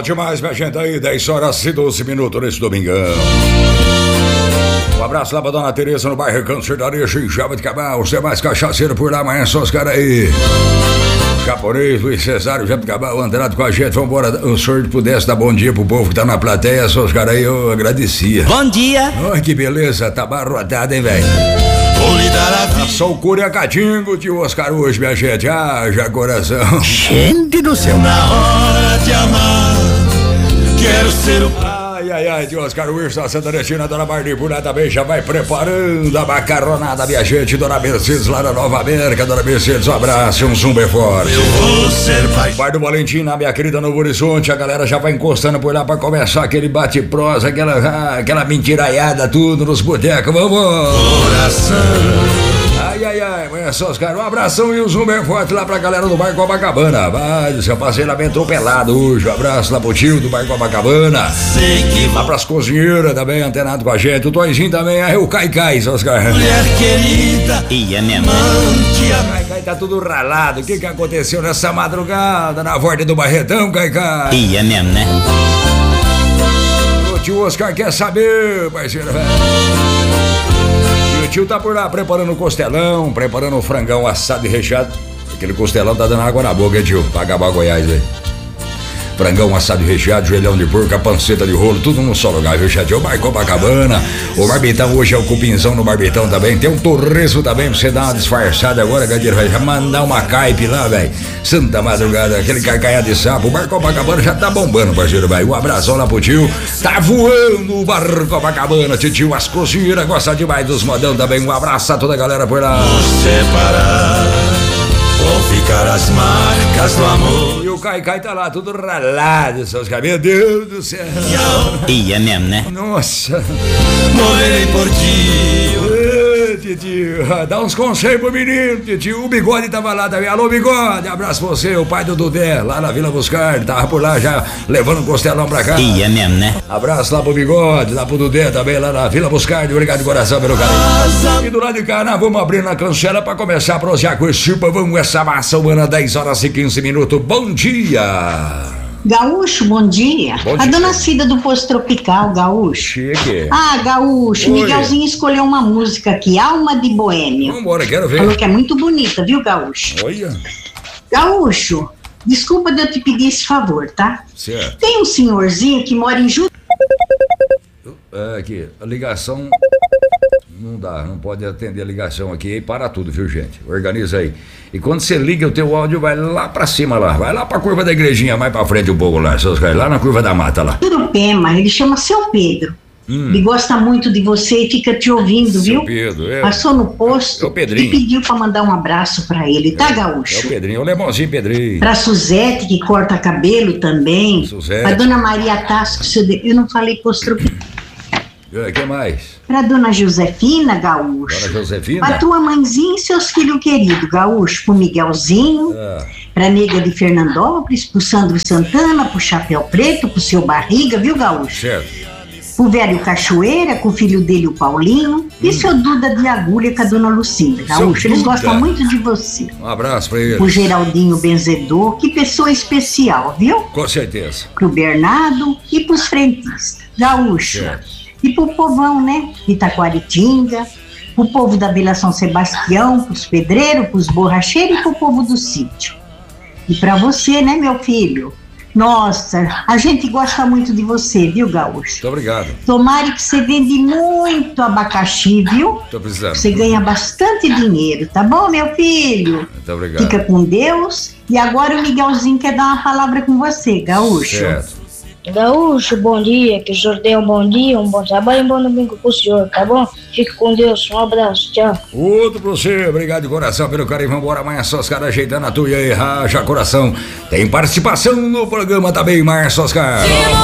Bom demais, minha gente aí, 10 horas e 12 minutos nesse domingão. Um abraço lá pra dona Tereza no bairro Canto Sertanejo, em Jaboticabal. Você é mais cachaceiro por lá, amanhã só os caras aí. Japonês, Luiz Cesário, Jaboticabal, antenado com a gente. Vambora, o senhor pudesse dar bom dia pro povo que tá na plateia, só os caras aí, eu agradecia. Bom dia. Ai, que beleza, tá abarrotado, hein, velho? Só o Curiacatingo de Oscar hoje, minha gente. Ah, já coração. Gente do céu. Na hora de amar, quero ser o... Ai, de Oscar Wilson, Santa Netina, Dona Marli por lá também já vai preparando a macarronada, minha gente. Dona Mercedes lá na Nova América. Dona Mercedes, um abraço, um zoom bem forte. Eu vou ser pai. Pai do Valentim, na minha querida Novo Horizonte. A galera já vai encostando por lá pra começar aquele bate-prosa, aquela mentiraiada, tudo nos botecos. Vamos! Coração. Ai, amanhã só os caras. Um abração e um zoom bem forte lá pra galera do bairro Copacabana. Vai, eu passei lá bem atropelado hoje. Um abraço lá pro tio do bairro Copacabana. Sei que Lá pras cozinheiras também, antenado com a gente. O Toizinho também, aí o Caicai, só os caras. mulher querida, E é mesmo. ante a... Caicai tá tudo ralado. O que aconteceu nessa madrugada na Vorte do Barretão, Caicai? E é mesmo, né? O tio Oscar quer saber, parceiro, velho. E o tio tá por lá preparando o costelão, preparando o frangão assado e recheado. Aquele costelão tá dando água na boca, hein, tio? Pra acabar Goiás aí. Frangão assado e recheado, joelhão de porco, a panceta de rolo, tudo num só lugar, viu, chat? O Bairro Copacabana, o Barbitão hoje é o cupinzão no Barbitão também. Tem um torresmo também pra você dar uma disfarçada agora, Gadeiro, vai mandar uma caipe lá, velho. Santa madrugada, aquele carcaia de sapo. O Bairro Copacabana já tá bombando, parceiro, velho. Um abração lá pro tio. Tá voando o Bairro Copacabana, tio. As cozinheiras gostam demais dos modão também. Um abraço a toda a galera por lá. separar, vão ficar as marcas do amor. E o Caicai tá lá, tudo ralado, seus caras. Meu Deus do céu. E é mesmo, né? Nossa. Morrerei por ti. Tio, dá uns conselhos pro menino, tio. O Bigode tava lá também. Alô, Bigode, abraço pra você, o pai do Dudé, lá na Vila Buscar. Tava por lá já levando um costelão pra cá. E é mesmo, né? Abraço lá pro Bigode, lá pro Dudé também, lá na Vila Buscar. Obrigado de coração pelo carinho. E do lado de cá, nós vamos abrindo a cancela pra começar a prosear com esse vamos essa massa humana, 10 horas e 15 minutos. Bom dia! Gaúcho, bom dia. Bom A dia. dona Cida do Posto Tropical, Gaúcho. Chique. Ah, Gaúcho, Oi. Miguelzinho escolheu uma música aqui, Alma de Boêmio. Vambora, quero Falou ver. que é muito bonita, viu, Gaúcho? Olha. Gaúcho, desculpa de eu te pedir esse favor, tá? Certo. Tem um senhorzinho que mora em É, aqui, a ligação não dá, não pode atender a ligação aqui e para tudo, viu, gente? Organiza aí. E quando você liga, o teu áudio vai lá pra cima lá, vai lá pra curva da igrejinha, mais pra frente um pouco lá, seus caras, lá na curva da mata lá. Jurupema, ele chama Seu Pedro. Ele gosta muito de você e fica te ouvindo, Seu viu? Pedro, Passou no posto É o Pedrinho. e pediu pra mandar um abraço pra ele, tá, É o Gaúcho? Pedrinho, o Lemãozinho Pedrinho. Pra Suzete, que corta cabelo também. Suzete. Pra dona Maria Tasco, eu não falei Posto Tropical. O que mais? Pra dona Josefina, Gaúcho. Dona Josefina? Pra tua mãezinha e seus filhos queridos, Gaúcho. Pro Miguelzinho, Ah, pra nega de Fernandópolis, pro Sandro Santana, pro Chapéu Preto, pro seu Barriga, viu, Gaúcho? certo. Pro velho Cachoeira, com o filho dele, o Paulinho. E seu Duda de Agulha com a dona Lucinda, Gaúcho. Eles Duda. gostam muito de você. Um abraço pra ele. Pro Geraldinho Benzedor, que pessoa especial, viu? Com certeza. Pro Bernardo e pros frentistas. Gaúcho. Certo. E pro povão, né? Itaquaritinga, pro povo da Vila São Sebastião, pros pedreiros, pros borracheiros e pro povo do sítio. E pra você, né, meu filho? Nossa, a gente gosta muito de você, viu, Gaúcho? Muito obrigado. Tomara que você vende muito abacaxi, viu? Tô precisando. Você ganha bastante dinheiro, tá bom, meu filho? Muito obrigado. Fica com Deus. E agora o Miguelzinho quer dar uma palavra com você, Gaúcho. Certo. Gaúcho, bom dia, que o senhor tenha um bom dia, um bom trabalho e um bom domingo pro senhor, tá bom? Fique com Deus, um abraço, tchau. Outro pra você, obrigado de coração pelo carinho. Vambora amanhã, só os caras ajeitando a tuia aí, racha coração. Tem participação no programa também, Márcio Oscar.